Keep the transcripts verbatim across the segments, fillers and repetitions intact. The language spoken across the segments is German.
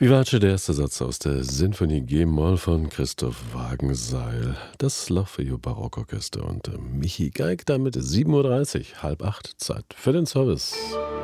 Vivace, der erste Satz aus der Sinfonie G-Moll von Christoph Wagenseil, das Love for You Barockorchester und äh, Michi geigt damit sieben Uhr dreißig, halb acht, Zeit für den Service.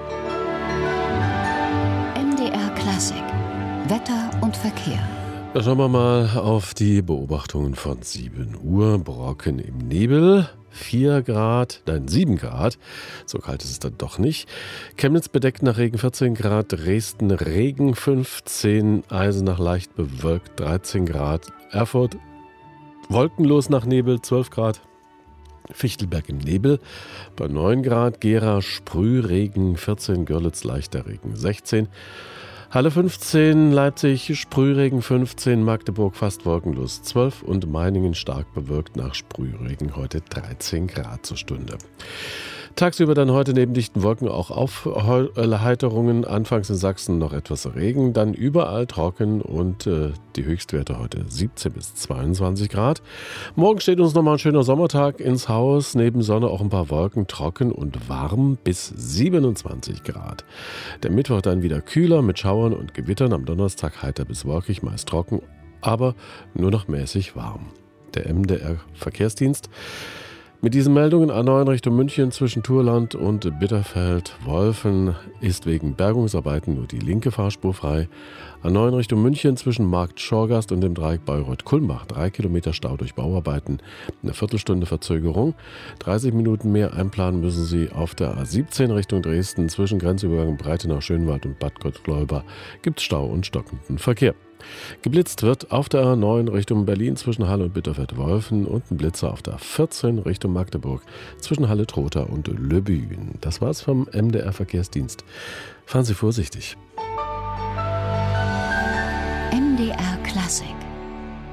M D R Klassik, Wetter und Verkehr. Da schauen wir mal auf die Beobachtungen von sieben Uhr. Brocken im Nebel, vier Grad, nein, sieben Grad. So kalt ist es dann doch nicht. Chemnitz bedeckt nach Regen vierzehn Grad, Dresden Regen fünfzehn, Eisenach leicht bewölkt dreizehn Grad, Erfurt wolkenlos nach Nebel zwölf Grad. Fichtelberg im Nebel bei neun Grad, Gera Sprühregen vierzehn, Görlitz leichter Regen sechzehn, Halle fünfzehn, Leipzig Sprühregen fünfzehn, Magdeburg fast wolkenlos zwölf und Meiningen stark bewölkt nach Sprühregen heute dreizehn Grad zur Stunde. Tagsüber dann heute neben dichten Wolken auch Aufheiterungen, anfangs in Sachsen noch etwas Regen, dann überall trocken und äh, die Höchstwerte heute siebzehn bis zweiundzwanzig Grad. Morgen steht uns nochmal ein schöner Sommertag ins Haus, neben Sonne auch ein paar Wolken, trocken und warm bis siebenundzwanzig Grad. Der Mittwoch dann wieder kühler mit Schauern und Gewittern, am Donnerstag heiter bis wolkig, meist trocken, aber nur noch mäßig warm. Der M D R Verkehrsdienst. Mit diesen Meldungen A neun Richtung München zwischen Thurland und Bitterfeld-Wolfen ist wegen Bergungsarbeiten nur die linke Fahrspur frei. A neun Richtung München zwischen Markt Schorgast und dem Dreieck Bayreuth-Kulmbach. Drei Kilometer Stau durch Bauarbeiten, eine Viertelstunde Verzögerung. dreißig Minuten mehr einplanen müssen Sie auf der A siebzehn Richtung Dresden zwischen Grenzübergang Breitenau-Schönwald und Bad Gottleuba. Gibt Stau und stockenden Verkehr. Geblitzt wird auf der A neun Richtung Berlin zwischen Halle und Bitterfeld-Wolfen und ein Blitzer auf der A vierzehn Richtung Magdeburg zwischen Halle-Trotha und Löbüen. Das war's vom M D R Verkehrsdienst. Fahren Sie vorsichtig. M D R Klassik.